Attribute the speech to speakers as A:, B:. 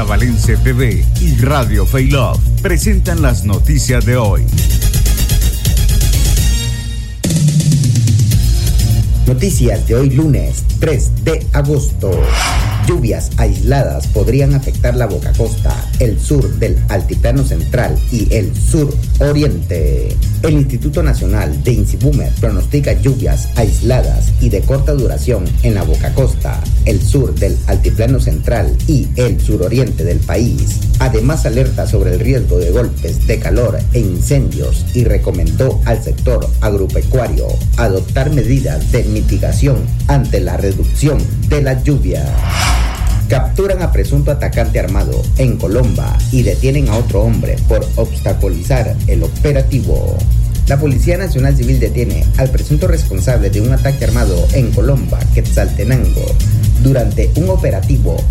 A: Sabalense TV y Radio Faylove presentan las noticias de hoy.
B: Noticias de hoy lunes 3 de agosto. Lluvias aisladas podrían afectar la Boca Costa, el sur del Altiplano Central y el sur oriente. El Instituto Nacional de INSIBUMED pronostica lluvias aisladas y de corta duración en la Boca Costa, el sur del Altiplano Central y el suroriente del país. Además alerta sobre el riesgo de golpes de calor e incendios y recomendó al sector agropecuario adoptar medidas de mitigación ante la reducción de la lluvia. Capturan a presunto atacante armado en Colomba y detienen a otro hombre por obstaculizar el operativo. La Policía Nacional Civil detiene al presunto responsable de un ataque armado en Colomba, Quetzaltenango, durante un operativo